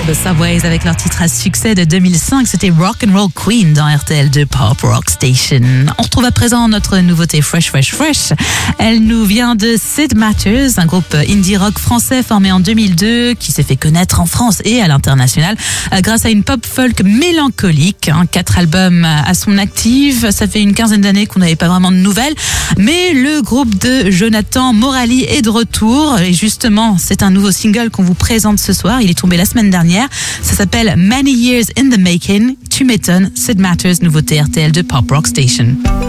The Subways avec leur titre à succès de 2005, c'était Rock and Roll Queen dans RTL2 Pop Rock Station. On retrouve à présent notre nouveauté Fresh. Elle nous vient de Sid Matters, un groupe indie rock français formé en 2002 qui s'est fait connaître en France et à l'international grâce à une pop folk mélancolique. 4 albums à son actif, ça fait une quinzaine d'années qu'on n'avait pas vraiment de nouvelles, mais le groupe de Jonathan Morali est de retour et justement c'est un nouveau single qu'on vous présente ce soir. Il est tombé la semaine dernière, ça s'appelle Many Years in the Making. Tu m'étonnes, Sid Matters, nouveauté RTL de Pop Rock Station.